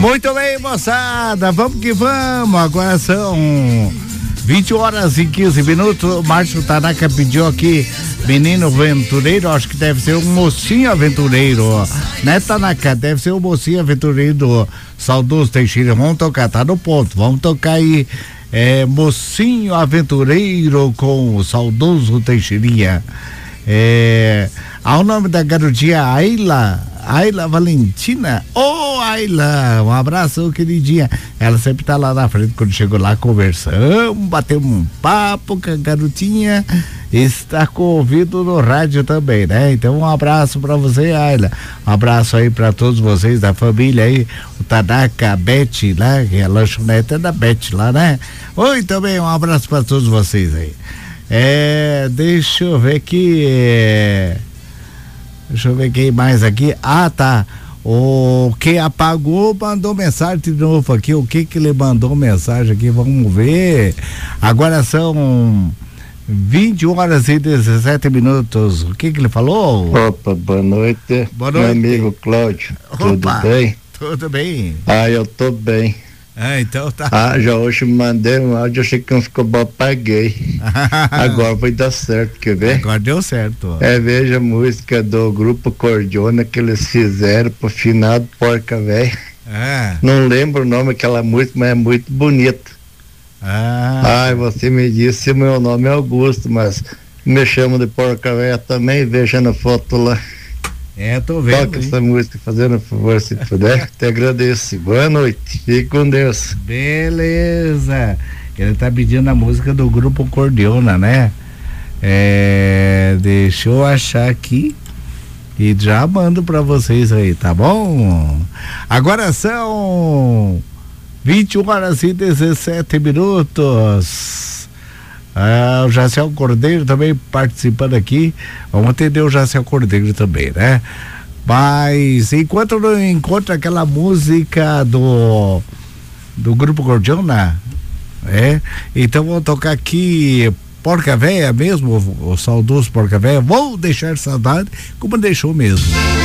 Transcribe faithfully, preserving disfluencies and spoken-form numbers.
Muito bem, moçada, vamos que vamos. Agora são vinte horas e quinze minutos. O Márcio Tanaka pediu aqui Menino Aventureiro, acho que deve ser um mocinho aventureiro, né, Tanaka? Deve ser um mocinho aventureiro do saudoso Teixeira. Vamos tocar, tá no ponto. Vamos tocar aí, é, Mocinho Aventureiro com o saudoso Teixeirinha. É, ao nome da garotinha Ayla, Ayla Valentina. Ô, oh, Ayla, um abraço, queridinha. Ela sempre tá lá na frente. Quando chegou lá, conversamos, batemos um papo com a garotinha. Está com o ouvido no rádio também, né? Então, um abraço pra você, Ayla. Um abraço aí pra todos vocês da família aí. O Tanaka, a Beth lá, que é a lanchonete da Beth lá, né? Oi, também um abraço pra todos vocês aí. É, deixa eu ver aqui. É, deixa eu ver quem mais aqui. Ah, tá. O quem apagou mandou mensagem de novo aqui. O que que ele mandou mensagem aqui? Vamos ver. Agora são vinte horas e dezessete minutos. O que que ele falou? Opa, boa noite. Boa noite. Meu amigo Cláudio. Opa, tudo bem? Tudo bem. Ah, eu tô bem. Ah, então tá. Ah, já hoje mandei um áudio, achei que não ficou bom, apaguei. Agora vai dar certo, quer ver? Agora deu certo. É, veja a música do grupo Cordiona que eles fizeram pro finado Porca Véia. Ah. Não lembro o nome daquela música, mas é muito bonita. Ah. Ai, você me disse, meu nome é Augusto, mas me chamo de Porca Véia também, veja na foto lá. É, tô vendo. Toca essa música, fazendo favor, se puder. Te agradeço. Boa noite. Fique com Deus. Beleza. Ele tá pedindo a música do grupo Cordiona, né? É, deixa eu achar aqui e já mando pra vocês aí, tá bom? Agora são vinte horas e dezessete minutos. Ah, o Jaciel Cordeiro também participando aqui. Vamos atender o Jaciel Cordeiro também, né? Mas enquanto não encontra aquela música do do grupo Cordiona, é, então vou tocar aqui Porca Véia mesmo, o, o saudoso Porca Véia. Vou deixar saudade como deixou mesmo.